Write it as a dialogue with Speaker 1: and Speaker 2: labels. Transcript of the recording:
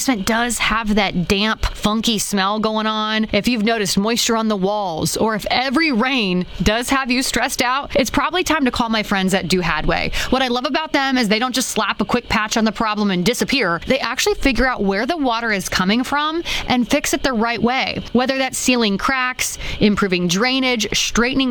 Speaker 1: basement does have that damp, funky smell going on, if you've noticed moisture on the walls, or if every rain does have you stressed out, it's probably time to call my friends at Do Hadway. What I love about them is they don't just slap a quick patch on the problem and disappear. They actually figure out where the water is coming from and fix it the right way. Whether that's sealing cracks, improving drainage, straightening